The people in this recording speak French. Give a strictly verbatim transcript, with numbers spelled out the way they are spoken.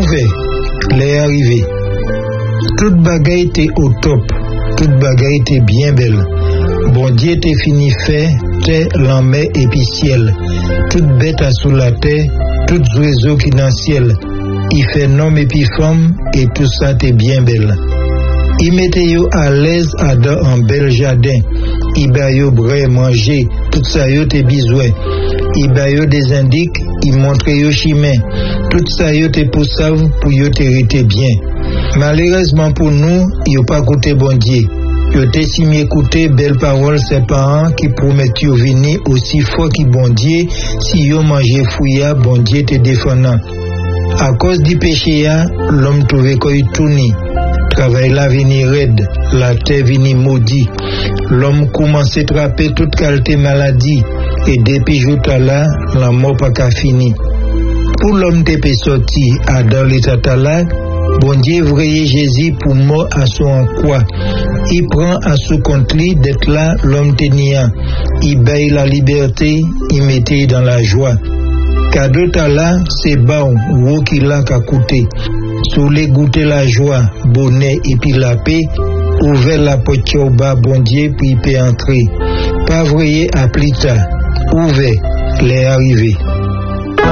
Ouvert, les arrivés. Toute bagaille était au top, toute bagaille était bien belle. Bon Dieu t'es fini fait, t'es l'enmer et puis ciel. Toute bête à sous la terre, tout oiseau qui dans le ciel. Il fait nom et puis femme, et tout ça t'es bien belle. Il mettait yo à l'aise à dans un bel jardin. Il ba yo bray manger, tout ça yo t'es besoin. Il ba yo des indiques, il montre yo chemin. Tout ça yo t'es poussave pour yo t'hériter bien. Malheureusement pour nous, yo pas côté bon Dieu. Yo t'es si m'écouter belle parole ses parents qui promettent yo venir aussi fort qui bon Dieu si yo manger fouilla bon Dieu te défendant. À cause du péché l'homme trouvé qu'il tourne. Travail là vini raide, la terre vini maudit. L'homme commence à attraper toute qualité maladie et depuis jour là, la mort pas qu'à fini. Pour l'homme te peut sortir à dans l'état là, bon Dieu vraie Jésus pour mort à son quoi. Il prend à son compte d'être là l'homme tenir. Il baille la liberté, il mettait dans la joie. Cadeau là, c'est bon, ou qui l'a qu'à coûter. Sous les goûter la joie, bonnet et puis la paix, ouvert la porte au bas, bon Dieu, puis il peut entrer. Pas vrai à plus tard, ouvert, les arrivés.